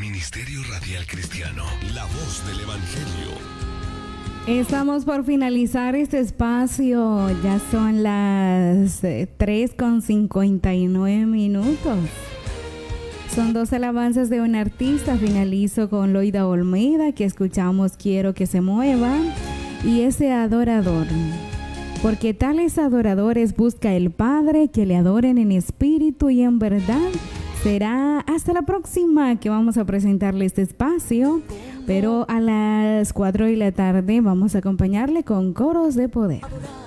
Ministerio Radial Cristiano, la voz del Evangelio. Estamos por finalizar este espacio. Ya son las 3:59. Son 2 alabanzas de un artista. Finalizo con Loida Olmeida, que escuchamos Quiero que se mueva, y ese adorador. Porque tales adoradores busca el Padre, que le adoren en espíritu y en verdad. Será hasta la próxima que vamos a presentarle este espacio, pero a las 4 de la tarde vamos a acompañarle con Coros de Poder.